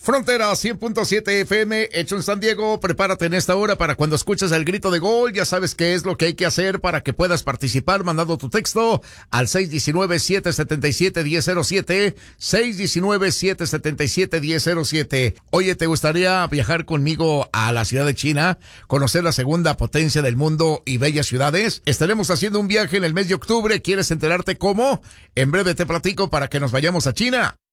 Frontera 100.7 FM, hecho en San Diego. Prepárate en esta hora para cuando escuches el grito de gol. Ya sabes qué es lo que hay que hacer para que puedas participar mandando tu texto al 619-777-1007, 619-777-1007. Oye, ¿te gustaría viajar conmigo a la ciudad de China, conocer la segunda potencia del mundo y bellas ciudades? Estaremos haciendo un viaje en el mes de octubre. ¿Quieres enterarte cómo? En breve te platico para que nos vayamos a China.